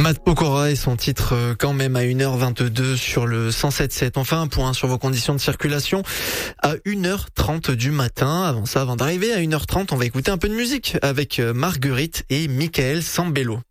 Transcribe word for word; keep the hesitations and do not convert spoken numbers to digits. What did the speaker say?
Matt Pokora et son titre euh, quand même à une heure vingt-deux sur le cent sept sept. Enfin un point sur vos conditions de circulation à une heure trente du matin. Avant ça, avant d'arriver à une heure trente, on va écouter un peu de musique avec euh, Marguerite et Michael Sambello.